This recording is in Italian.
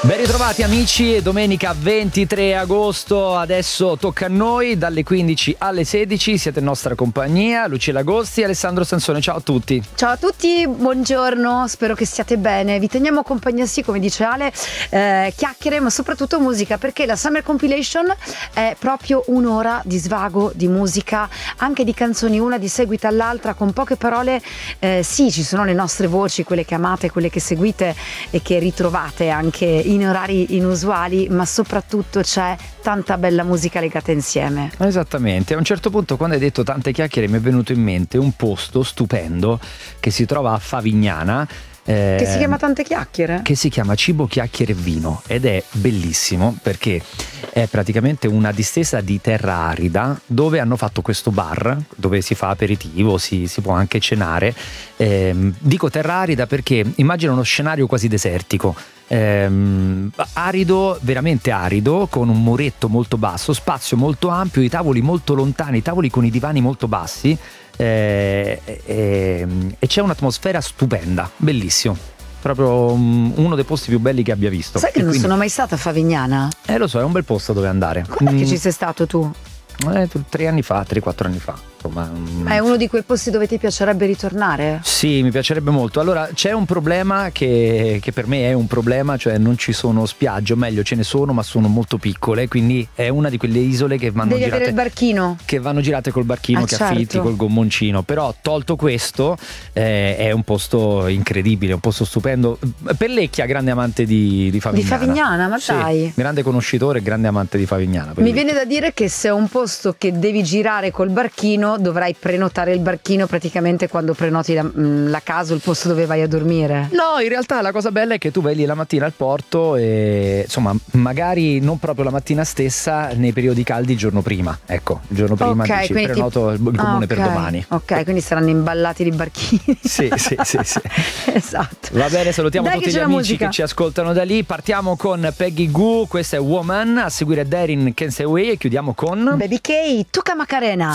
Ben ritrovati amici, domenica 23 agosto, adesso tocca a noi, dalle 15 alle 16, siete in nostra compagnia, Lucia Agosti e Alessandro Sansone, ciao a tutti. Ciao a tutti, buongiorno, spero che stiate bene, vi teniamo compagnia sì, come dice Ale, chiacchiere ma soprattutto musica, perché la Summer Compilation è proprio un'ora di svago, di musica, anche di canzoni, una di seguito all'altra, con poche parole, sì, ci sono le nostre voci, quelle che amate, quelle che seguite e che ritrovate anche in orari inusuali, ma soprattutto c'è tanta bella musica legata insieme. Esattamente, a un certo punto quando hai detto tante chiacchiere mi è venuto in mente un posto stupendo che si trova a Favignana, che si chiama Tante Chiacchiere? Che si chiama Cibo, Chiacchiere e Vino ed è bellissimo perché è praticamente una distesa di terra arida dove hanno fatto questo bar dove si fa aperitivo, si può anche cenare. Dico terra arida perché immagino uno scenario quasi desertico. Arido, veramente arido, con un muretto molto basso, spazio molto ampio, i tavoli molto lontani, i tavoli con i divani molto bassi, e c'è un'atmosfera stupenda, bellissimo, proprio uno dei posti più belli che abbia visto. Sai che non sono mai stata a Favignana? Lo so, è un bel posto dove andare. Quando è che ci sei stato tu? 3 anni fa, 3-4 anni fa. Insomma, ma è uno di quei posti dove ti piacerebbe ritornare? Sì, mi piacerebbe molto. Allora, c'è un problema che per me è un problema, cioè non ci sono spiagge, o meglio ce ne sono, ma sono molto piccole, quindi è una di quelle isole che vanno Devi girate. Avere il barchino. Che vanno girate col barchino, che certo. affitti col gommoncino. Però tolto questo, è un posto incredibile, un posto stupendo. Pellecchia, grande amante di Favignana. Di Favignana, ma sì, dai. Grande conoscitore e grande amante di Favignana. Mi viene da dire che se è un posto che devi girare col barchino, dovrai prenotare il barchino praticamente quando prenoti la casa o il posto dove vai a dormire. No, in realtà la cosa bella è che tu vai lì la mattina al porto e insomma magari non proprio la mattina stessa, nei periodi caldi il giorno prima. Ecco, il giorno prima dici prenoto il comune per domani. Ok, quindi saranno imballati di barchini. Sì. Esatto. Va bene, salutiamo Dai, tutti gli amici che ci ascoltano da lì. Partiamo con Peggy Goo, questa è Woman, a seguire Darin Kenseway e chiudiamo con Baby K, Tuca Macarena.